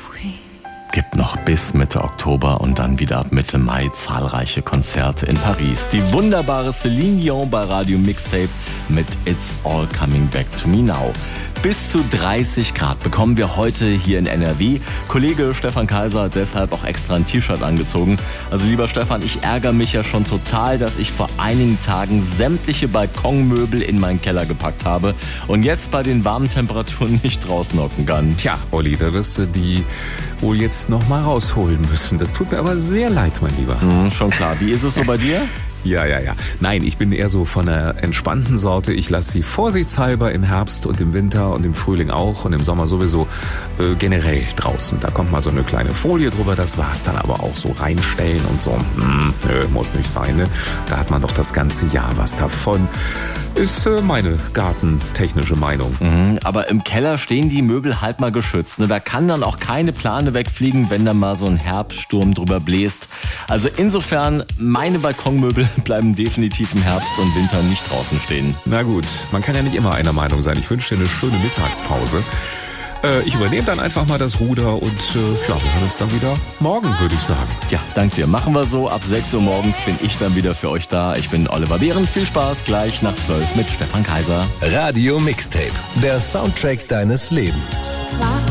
Gibt noch bis Mitte Oktober und dann wieder ab Mitte Mai zahlreiche Konzerte in Paris. Die wunderbare Céline Dion bei Radio Mixtape mit It's All Coming Back to Me Now. Bis zu 30 Grad bekommen wir heute hier in NRW. Kollege Stefan Kaiser hat deshalb auch extra ein T-Shirt angezogen. Also lieber Stefan, ich ärgere mich ja schon total, dass ich vor einigen Tagen sämtliche Balkonmöbel in meinen Keller gepackt habe und jetzt bei den warmen Temperaturen nicht draußen hocken kann. Tja, Olli, da wirst du die wohl jetzt noch mal rausholen müssen. Das tut mir aber sehr leid, mein Lieber. Schon klar. Wie ist es so bei dir? Ja. Nein, ich bin eher so von der entspannten Sorte. Ich lasse sie vorsichtshalber im Herbst und im Winter und im Frühling auch und im Sommer sowieso generell draußen. Da kommt mal so eine kleine Folie drüber, das war's dann aber auch. So reinstellen und so. Muss nicht sein, ne? Da hat man doch das ganze Jahr was davon. Ist meine gartentechnische Meinung. Aber im Keller stehen die Möbel halt mal geschützt. Ne? Da kann dann auch keine Plane wegfliegen, wenn da mal so ein Herbststurm drüber bläst. Also insofern, meine Balkonmöbel bleiben definitiv im Herbst und Winter nicht draußen stehen. Na gut, man kann ja nicht immer einer Meinung sein. Ich wünsche dir eine schöne Mittagspause. Ich übernehme dann einfach mal das Ruder und wir hören uns dann wieder morgen, würde ich sagen. Ja, danke dir. Machen wir so. Ab 6 Uhr morgens bin ich dann wieder für euch da. Ich bin Oliver Behrens. Viel Spaß gleich nach 12 mit Stefan Kaiser. Radio Mixtape, der Soundtrack deines Lebens.